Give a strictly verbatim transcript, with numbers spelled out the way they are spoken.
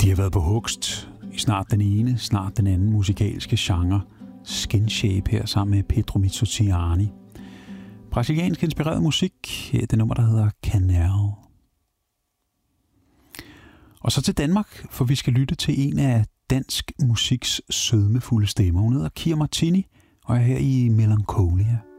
De har været på hugst i snart den ene, snart den anden musikalske genre. Skin Shape her sammen med Pedro Mizzotti. Brasiliansk inspireret musik. Her er det nummer, der hedder Canal. Og så til Danmark, for vi skal lytte til en af dansk musiks sødmefulde stemmer. Hun hedder Kira Martini og er her i Melancholia.